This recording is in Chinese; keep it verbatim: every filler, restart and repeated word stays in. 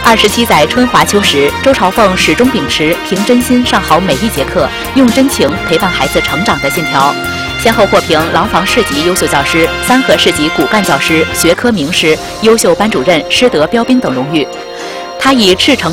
二十七载春华秋实，周朝凤始终秉持凭真心上好每一节课，用真情陪伴孩子成长的信条，先后获评廊坊市级优秀教师、三河市级骨干教师、学科名师、优秀班主任、师德标兵等荣誉。他以赤诚